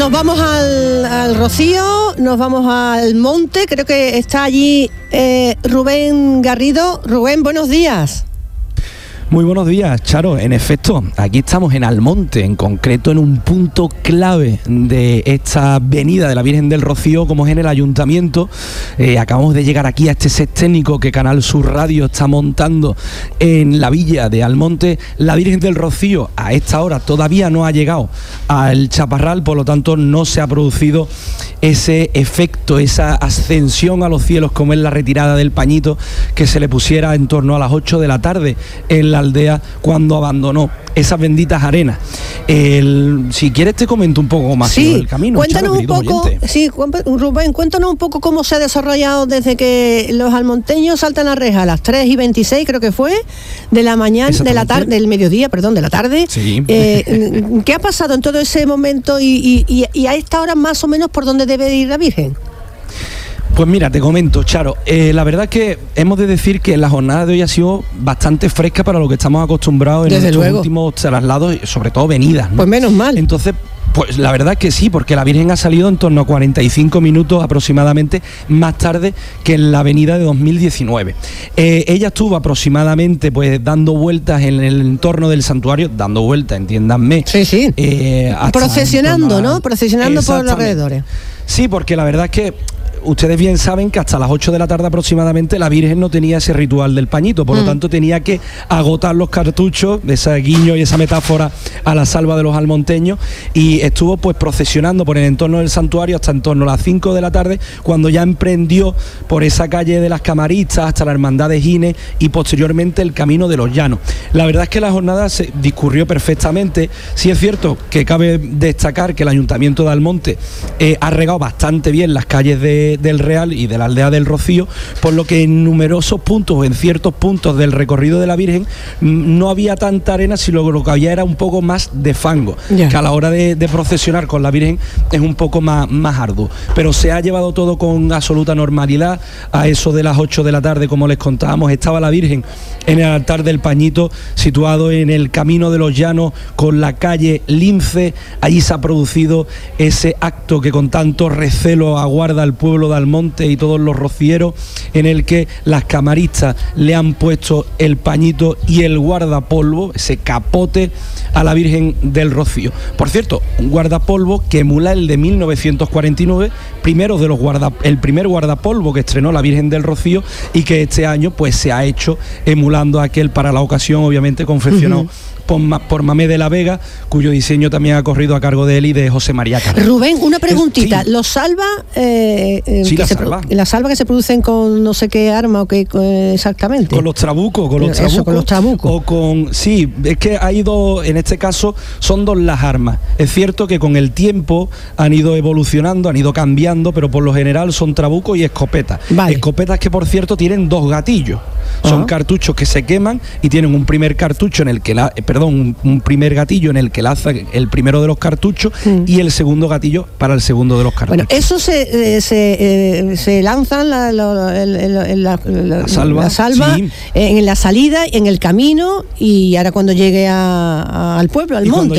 Nos vamos al Rocío, nos vamos al monte, creo que está allí Rubén Garrido. Rubén, buenos días. Muy buenos días, Charo. En efecto, aquí estamos en Almonte, en concreto en un punto clave de esta avenida de la Virgen del Rocío, como es en el Ayuntamiento. Acabamos de llegar aquí a este set técnico que Canal Sur Radio está montando en la villa de Almonte. La Virgen del Rocío a esta hora todavía no ha llegado al Chaparral, por lo tanto no se ha producido ese efecto, esa ascensión a los cielos como es la retirada del pañito que se le pusiera en torno a las 8 de la tarde en la aldea cuando abandonó esas benditas arenas. Si quieres te comento un poco más sobre el camino. Cuéntanos un poco, Rubén, cuéntanos un poco cómo se ha desarrollado desde que los almonteños saltan a reja a las 3:26, creo que fue, de la mañana, de la tarde, del mediodía, perdón, de la tarde. Sí. ¿Qué ha pasado en todo ese momento y a esta hora más o menos por dónde debe ir la Virgen? Pues mira, te comento, Charo, la verdad es que hemos de decir que la jornada de hoy ha sido bastante fresca para lo que estamos acostumbrados en estos últimos traslados, sobre todo venidas, ¿no? Pues menos mal. Entonces, pues la verdad es que sí, porque la Virgen ha salido en torno a 45 minutos aproximadamente más tarde que en la avenida de 2019. Ella estuvo aproximadamente pues dando vueltas en el entorno del santuario, dando vueltas, entiéndanme. Sí. Procesionando, ¿no? Procesionando por los alrededores. Sí, porque la verdad es que ustedes bien saben que hasta las 8 de la tarde aproximadamente la Virgen no tenía ese ritual del pañito, por lo tanto tenía que agotar los cartuchos, de ese guiño y esa metáfora a la salva de los almonteños, y estuvo pues procesionando por el entorno del santuario hasta en torno a las 5 de la tarde, cuando ya emprendió por esa calle de las Camaristas hasta la Hermandad de Gines y posteriormente el Camino de los Llanos. La verdad es que la jornada se discurrió perfectamente. Sí es cierto que cabe destacar que el Ayuntamiento de Almonte ha regado bastante bien las calles del Real y de la aldea del Rocío, por lo que en numerosos puntos o en ciertos puntos del recorrido de la Virgen no había tanta arena, sino lo que había era un poco más de fango, que a la hora de procesionar con la Virgen es un poco más arduo, pero se ha llevado todo con absoluta normalidad. A eso de las 8 de la tarde, como les contábamos, estaba la Virgen en el altar del pañito, situado en el Camino de los Llanos con la calle Lince. Allí se ha producido ese acto que con tanto recelo aguarda el pueblo de Almonte y todos los rocieros, en el que las camaristas le han puesto el pañito y el guardapolvo, ese capote, a la Virgen del Rocío. Por cierto, un guardapolvo que emula el de 1949, el primer guardapolvo que estrenó la Virgen del Rocío, y que este año pues se ha hecho emulando aquel para la ocasión, obviamente confeccionado por Mamé de la Vega, cuyo diseño también ha corrido a cargo de él y de José María Carrera. Rubén, una preguntita. ¿Los salva? Las salvas que se producen con no sé qué arma o qué exactamente. Con los trabucos, sí, es que hay dos, en este caso son dos las armas. Es cierto que con el tiempo han ido evolucionando, han ido cambiando, pero por lo general son trabucos y escopetas. Vale. Escopetas que, por cierto, tienen dos gatillos. Son cartuchos que se queman y tienen un primer cartucho en el que un primer gatillo en el que lanza el primero de los cartuchos y el segundo gatillo para el segundo de los cartuchos. Bueno, eso se lanzan la salva sí, en la salida, en el camino, y ahora cuando llegue al pueblo, al monte.